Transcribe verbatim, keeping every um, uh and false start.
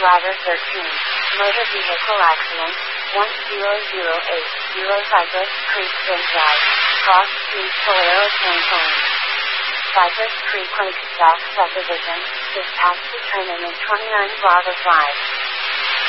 Ladder thirteen, motor vehicle accident, one zero zero eight, zero Cypress Creek Bay Drive, Cross Street, Valero Cancun. Cypress Creek Lakestack Subdivision, this taxi turn in in twenty-nine Bravo five.